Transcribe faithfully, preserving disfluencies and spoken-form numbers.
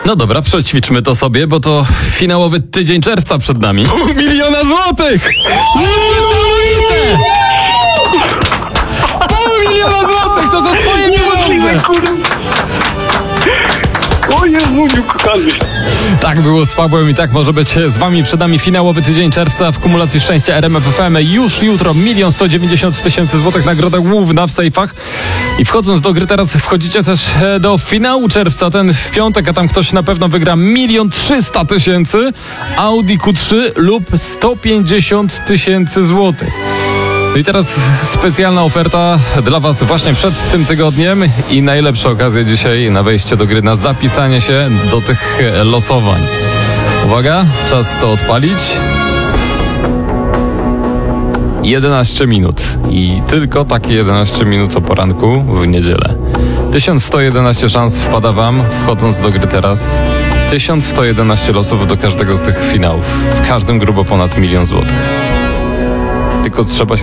No dobra, przećwiczmy to sobie, bo to finałowy tydzień czerwca przed nami. Pół miliona złotych! Niesamowite! Pół miliona złotych! To za twoje pieniądze! O Jezu, kochany. Tak było z Pawłem i tak może być z wami. Przed nami finałowy tydzień czerwca w kumulacji szczęścia R M F F M. Już jutro milion sto dziewięćdziesiąt tysięcy złotych, nagroda główna w sejfach. I wchodząc do gry teraz wchodzicie też do finału czerwca, ten w piątek, a tam ktoś na pewno wygra milion trzysta tysięcy, Audi Q trzy lub sto pięćdziesiąt tysięcy złotych. I teraz specjalna oferta dla was właśnie przed tym tygodniem i najlepsza okazja dzisiaj na wejście do gry, na zapisanie się do tych losowań. Uwaga, czas to odpalić. jedenaście minut i tylko takie jedenaście minut o poranku w niedzielę. tysiąc sto jedenaście szans wpada wam, wchodząc do gry teraz. tysiąc sto jedenaście losów do każdego z tych finałów. W każdym grubo ponad milion złotych. Tylko trzeba się